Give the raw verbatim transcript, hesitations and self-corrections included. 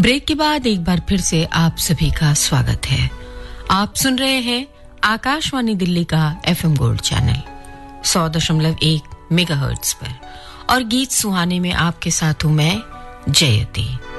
Break के बाद एक बार फिर से आप सभी का स्वागत है। आप सुन रहे हैं आकाशवाणी दिल्ली का एफएम गोल्ड चैनल सौ दशमलव एक मेगाहर्ट्ज पर और गीत सुहाने में आपके साथ हूं मैं जयती।